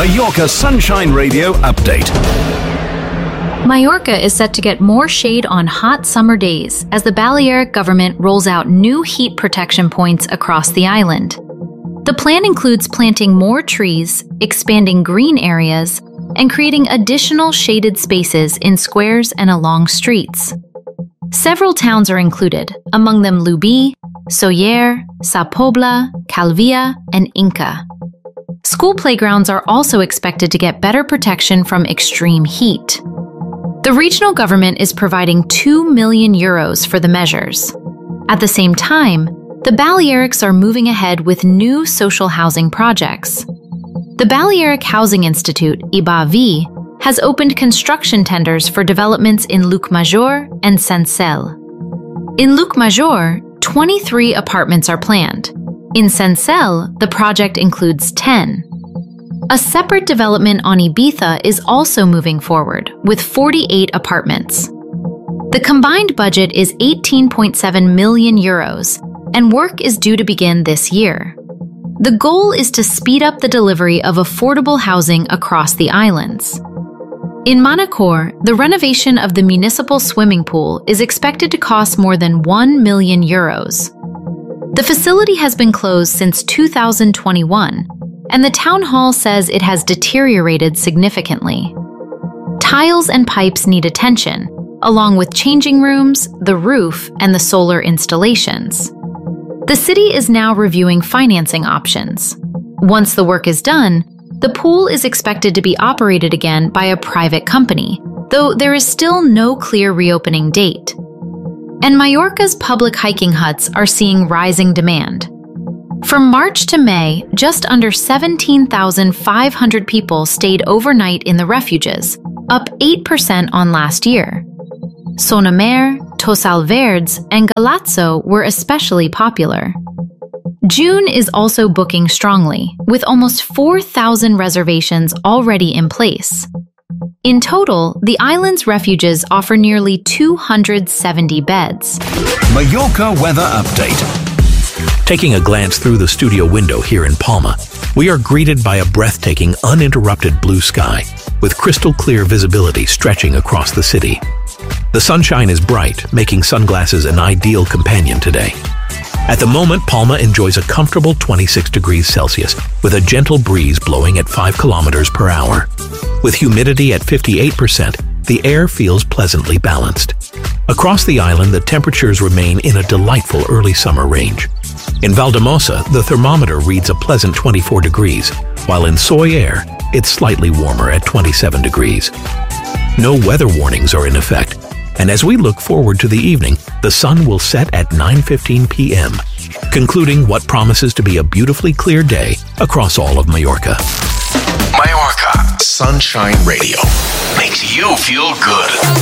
Mallorca Sunshine Radio Update. Mallorca is set to get more shade on hot summer days as the Balearic government rolls out new heat protection points across the island. The plan includes planting more trees, expanding green areas, and creating additional shaded spaces in squares and along streets. Several towns are included, among them Lubi, Sóller, Sa Pobla, Calvia, and Inca. School playgrounds are also expected to get better protection from extreme heat. The regional government is providing 2 million euros for the measures. At the same time, the Balearics are moving ahead with new social housing projects. The Balearic Housing Institute, IBAV, has opened construction tenders for developments in Llucmajor and Centcelle. In Llucmajor, 23 apartments are planned. In Centcelle, the project includes 10. A separate development on Ibiza is also moving forward, with 48 apartments. The combined budget is 18.7 million euros, and work is due to begin this year. The goal is to speed up the delivery of affordable housing across the islands. In Manacor, the renovation of the municipal swimming pool is expected to cost more than 1 million euros. The facility has been closed since 2021, and the town hall says it has deteriorated significantly. Tiles and pipes need attention, along with changing rooms, the roof, and the solar installations. The city is now reviewing financing options. Once the work is done, the pool is expected to be operated again by a private company, though there is still no clear reopening date. And Mallorca's public hiking huts are seeing rising demand. From March to May, just under 17,500 people stayed overnight in the refuges, up 8% on last year. Sonamer, Tossal Verds, and Galazzo were especially popular. June is also booking strongly, with almost 4,000 reservations already in place. In total, the island's refuges offer nearly 270 beds. Mallorca Weather Update. Taking a glance through the studio window here in Palma, we are greeted by a breathtaking, uninterrupted blue sky, with crystal clear visibility stretching across the city. The sunshine is bright, making sunglasses an ideal companion today. At the moment, Palma enjoys a comfortable 26 degrees Celsius, with a gentle breeze blowing at 5 kilometers per hour. With humidity at 58%, the air feels pleasantly balanced. Across the island, the temperatures remain in a delightful early summer range. In Valdemosa, the thermometer reads a pleasant 24 degrees, while in Sóller, it's slightly warmer at 27 degrees. No weather warnings are in effect, and as we look forward to the evening, the sun will set at 9:15 p.m., concluding what promises to be a beautifully clear day across all of Mallorca. Mallorca Sunshine Radio makes you feel good.